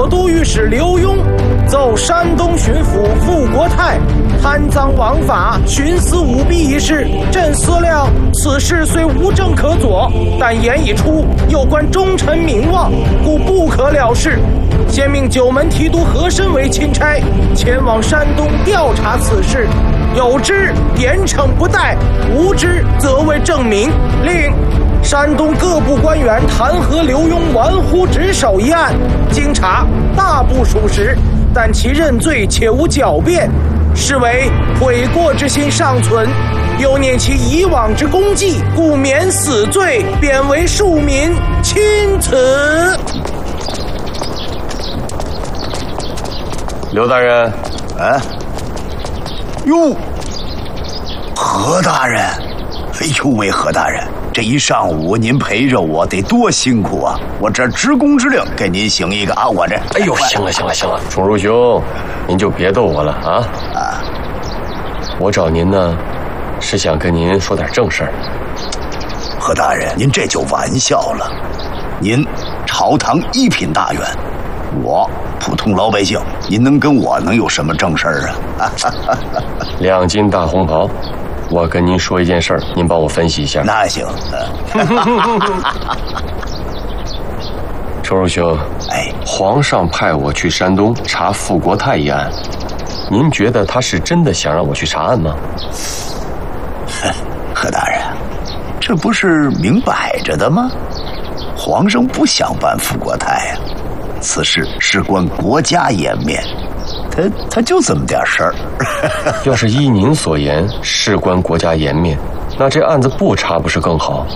都御史刘墉奏山东巡抚傅国泰贪赃枉法、徇私舞弊一事，朕思量此事虽无证可佐，但言已出，有关忠臣名望，故不可了事。先命九门提督和珅为钦差，前往山东调查此事，有之严惩不贷，无之则为正名。另山东各部官员弹劾刘墉玩忽职守一案，经查大部属实，但其认罪且无狡辩，是为悔过之心尚存，又念其以往之功绩，故免死罪，贬为庶民，钦此。 刘大人， 哟，何大人，哎呦喂，何大人，这一上午您陪着我得多辛苦啊！我这职工之令给您行一个啊，我这…… 哎呦，行了，崇儒兄，您就别逗我了啊！我找您呢，是想跟您说点正事儿。 何大人，您这就玩笑了。您朝堂一品大员，我普通老百姓，您能有什么正事儿啊两斤大红袍，我跟您说一件事儿，您帮我分析一下。 那行。 崇儒兄，皇上派我去山东查傅国泰一案，您觉得他是真的想让我去查案吗？ 何大人，这不是明摆着的吗？皇上不想办傅国泰啊，此事事关国家颜面，他就这么点事儿。 要是依您所言，事关国家颜面，那这案子不查不是更好？